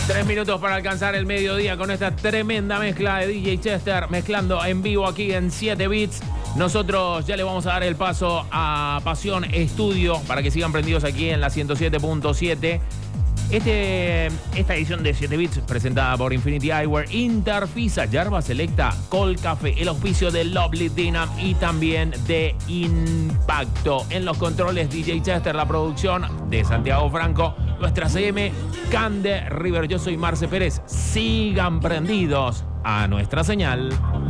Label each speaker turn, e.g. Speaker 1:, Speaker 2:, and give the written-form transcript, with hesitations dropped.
Speaker 1: 3 minutos para alcanzar el mediodía con esta tremenda mezcla de DJ Chester, mezclando en vivo aquí en 7 Bits. Nosotros ya le vamos a dar el paso a Pasión Estudio para que sigan prendidos aquí en la 107.7. Esta edición de 7 Bits presentada por Infinity Eyewear, Interfisa, Yerba Selecta, Col Café, el auspicio de Lovely Dinam y también de Impacto. En los controles DJ Chester, la producción de Santiago Franco, nuestra CM Cande River. Yo soy Marce Pérez. Sigan prendidos a nuestra señal.